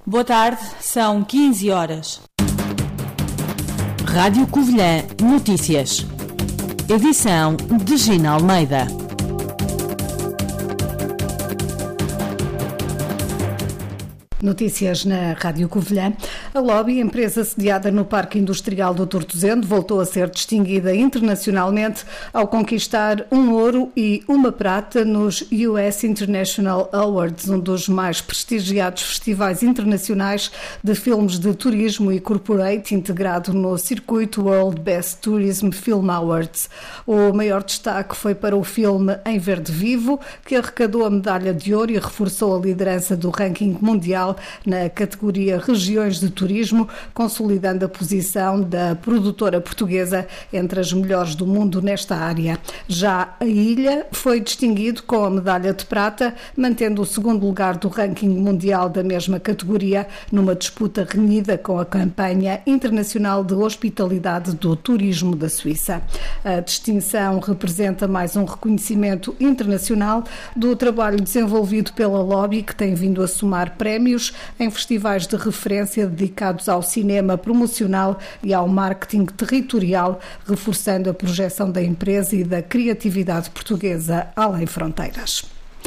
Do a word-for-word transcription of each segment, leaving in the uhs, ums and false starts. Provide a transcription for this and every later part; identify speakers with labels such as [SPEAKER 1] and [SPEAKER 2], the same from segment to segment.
[SPEAKER 1] Boa tarde, são quinze horas. Rádio Covilhã Notícias. Edição de Gina Almeida.
[SPEAKER 2] Notícias na Rádio Covilhã. A Lobby, empresa sediada no Parque Industrial do Tortozendo, voltou a ser distinguida internacionalmente ao conquistar um ouro e uma prata nos U S International Awards, um dos mais prestigiados festivais internacionais de filmes de turismo e corporate integrado no circuito World Best Tourism Film Awards. O maior destaque foi para o filme Em Verde Vivo, que arrecadou a medalha de ouro e reforçou a liderança do ranking mundial na categoria Regiões de Turismo, consolidando a posição da produtora portuguesa entre as melhores do mundo nesta área. Já a Ilha foi distinguido com a medalha de prata, mantendo o segundo lugar do ranking mundial da mesma categoria, numa disputa renhida com a campanha internacional de hospitalidade do turismo da Suíça. A distinção representa mais um reconhecimento internacional do trabalho desenvolvido pela Lobby, que tem vindo a somar prémios em festivais de referência dedicados ao cinema promocional e ao marketing territorial, reforçando a projeção da empresa e da criatividade portuguesa além fronteiras.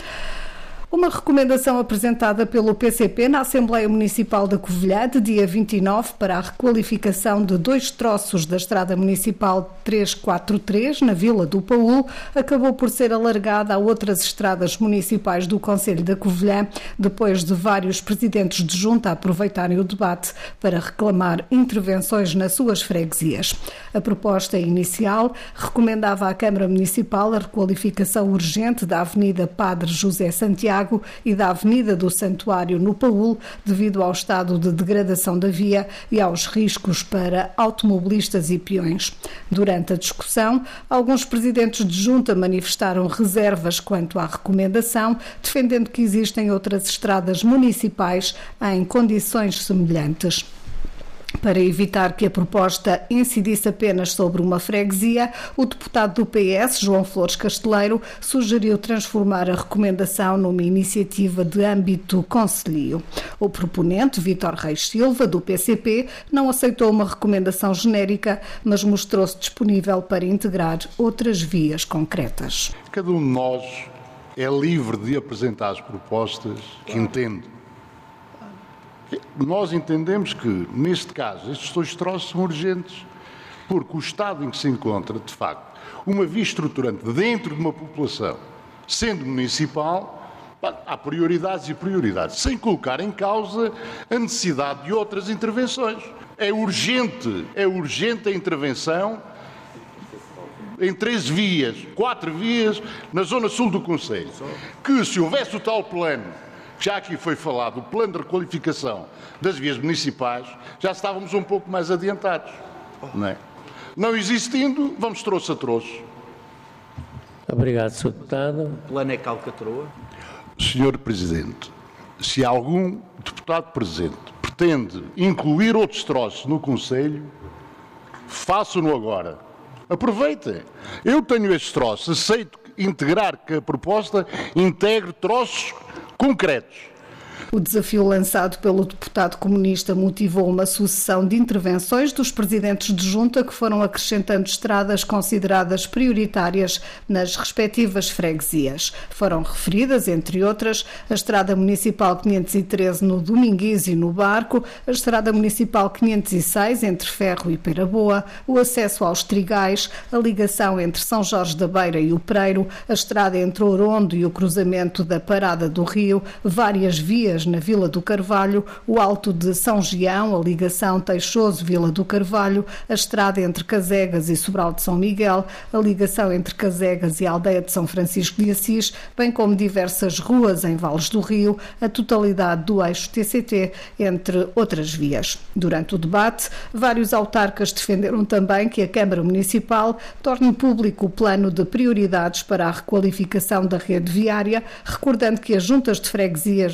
[SPEAKER 2] Uma recomendação apresentada pelo P C P na Assembleia Municipal da Covilhã de dia vinte e nove para a requalificação de dois troços da Estrada Municipal trezentos e quarenta e três na Vila do Paúl acabou por ser alargada a outras estradas municipais do Concelho da Covilhã, depois de vários presidentes de junta aproveitarem o debate para reclamar intervenções nas suas freguesias. A proposta inicial recomendava à Câmara Municipal a requalificação urgente da Avenida Padre José Santiago e da Avenida do Santuário no Paúl, devido ao estado de degradação da via e aos riscos para automobilistas e peões. Durante a discussão, alguns presidentes de junta manifestaram reservas quanto à recomendação, defendendo que existem outras estradas municipais em condições semelhantes. Para evitar que a proposta incidisse apenas sobre uma freguesia, o deputado do P S, João Flores Casteleiro, sugeriu transformar a recomendação numa iniciativa de âmbito concelhio. O proponente, Vítor Reis Silva, do P C P, não aceitou uma recomendação genérica, mas mostrou-se disponível para integrar outras vias concretas.
[SPEAKER 3] Cada um de nós é livre de apresentar as propostas que entende. Nós entendemos que, neste caso, estes dois troços são urgentes, porque o estado em que se encontra, de facto, uma via estruturante dentro de uma população, sendo municipal, há prioridades e prioridades, sem colocar em causa a necessidade de outras intervenções. É urgente, é urgente a intervenção em três vias, quatro vias, na zona sul do concelho, que se houvesse o tal plano, já aqui foi falado, o plano de requalificação das vias municipais, já estávamos um pouco mais adiantados. Não é? Não existindo, vamos troço a troço.
[SPEAKER 4] Obrigado, senhor Deputado.
[SPEAKER 5] O plano é calcatroa.
[SPEAKER 3] senhor Presidente, se algum deputado presente pretende incluir outros troços no Conselho, façam-no agora. Aproveitem. Eu tenho estes troços, aceito integrar que a proposta integre troços concretos.
[SPEAKER 2] O desafio lançado pelo deputado comunista motivou uma sucessão de intervenções dos presidentes de junta que foram acrescentando estradas consideradas prioritárias nas respectivas freguesias. Foram referidas, entre outras, a Estrada Municipal quinhentos e treze no Domingues e no Barco, a Estrada Municipal quinhentos e seis entre Ferro e Peraboa, o acesso aos Trigais, a ligação entre São Jorge da Beira e o Preiro, a estrada entre Orondo e o cruzamento da Parada do Rio, várias vias na Vila do Carvalho, o Alto de São Gião, a ligação Teixoso-Vila do Carvalho, a estrada entre Casegas e Sobral de São Miguel, a ligação entre Casegas e a aldeia de São Francisco de Assis, bem como diversas ruas em Vales do Rio, a totalidade do eixo T C T, entre outras vias. Durante o debate, vários autarcas defenderam também que a Câmara Municipal torne público o plano de prioridades para a requalificação da rede viária, recordando que as juntas de freguesia já entregaram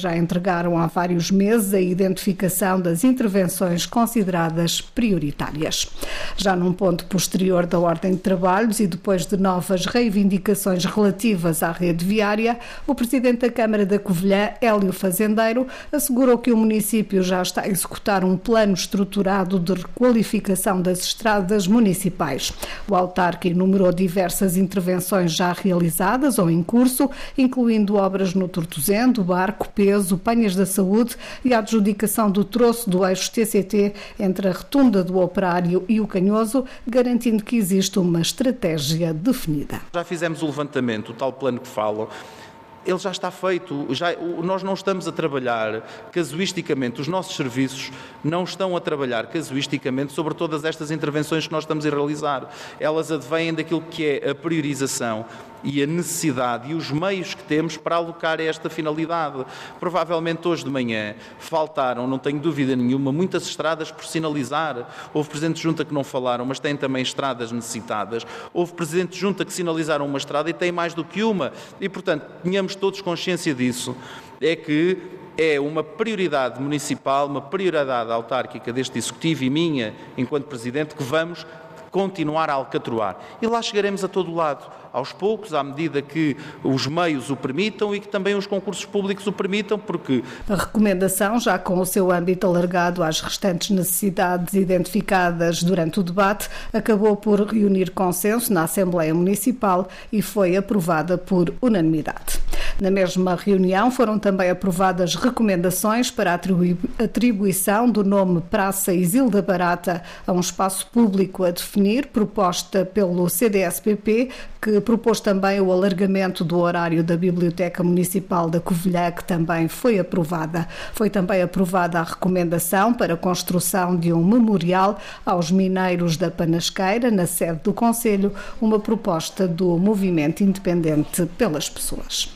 [SPEAKER 2] postergaram há vários meses a identificação das intervenções consideradas prioritárias. Já num ponto posterior da ordem de trabalhos e depois de novas reivindicações relativas à rede viária, o Presidente da Câmara da Covilhã, Hélio Fazendeiro, assegurou que o município já está a executar um plano estruturado de requalificação das estradas municipais. O autarca enumerou diversas intervenções já realizadas ou em curso, incluindo obras no Tortozendo, Barco, Peso, Penhas da Saúde e a adjudicação do troço do eixo T C T entre a Rotunda do Operário e o Canhoso, garantindo que existe uma estratégia definida.
[SPEAKER 5] Já fizemos o levantamento, o tal plano que falam. Ele já está feito, já, nós não estamos a trabalhar casuisticamente, os nossos serviços não estão a trabalhar casuisticamente sobre todas estas intervenções que nós estamos a realizar. Elas advêm daquilo que é a priorização e a necessidade e os meios que temos para alocar esta finalidade. Provavelmente hoje de manhã faltaram, não tenho dúvida nenhuma, muitas estradas por sinalizar. Houve Presidente de Junta que não falaram, mas têm também estradas necessitadas. Houve Presidente de Junta que sinalizaram uma estrada e tem mais do que uma. E, portanto, tenhamos todos consciência disso, é que é uma prioridade municipal, uma prioridade autárquica deste Executivo e minha, enquanto Presidente, que vamos continuar a alcatroar. E lá chegaremos a todo lado, aos poucos, à medida que os meios o permitam e que também os concursos públicos o permitam, porque...
[SPEAKER 2] A recomendação, já com o seu âmbito alargado às restantes necessidades identificadas durante o debate, acabou por reunir consenso na Assembleia Municipal e foi aprovada por unanimidade. Na mesma reunião foram também aprovadas recomendações para a atribuição do nome Praça Isilda Barata a um espaço público a definir, proposta pelo C D S P P, que propôs também o alargamento do horário da Biblioteca Municipal da Covilhã, que também foi aprovada. Foi também aprovada a recomendação para a construção de um memorial aos mineiros da Panasqueira, na sede do Conselho, uma proposta do Movimento Independente pelas Pessoas.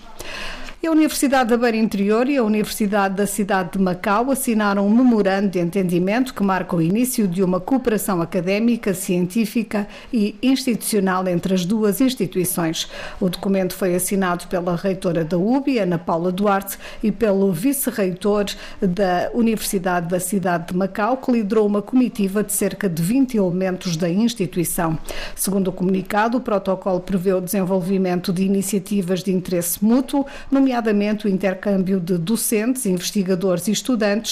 [SPEAKER 2] A Universidade da Beira Interior e a Universidade da Cidade de Macau assinaram um memorando de entendimento que marca o início de uma cooperação académica, científica e institucional entre as duas instituições. O documento foi assinado pela reitora da U B I, Ana Paula Duarte, e pelo vice-reitor da Universidade da Cidade de Macau, que liderou uma comitiva de cerca de vinte elementos da instituição. Segundo o comunicado, o protocolo prevê o desenvolvimento de iniciativas de interesse mútuo, nomeadamente o intercâmbio de docentes, investigadores e estudantes